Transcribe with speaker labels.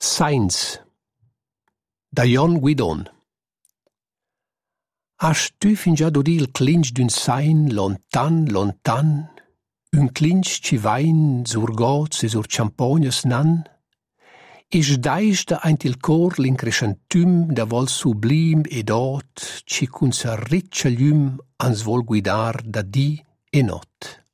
Speaker 1: Sainz da Jon Guidon. Hast tu fin già udì il clinch d'un sain lontan, lontan? Un clinch ci vain sur gots e sur champognes nan? E sdais da eint il cor l'increscentum da vol sublim ed ot, ci cun sa riccia llum ans vol guidar da di e not.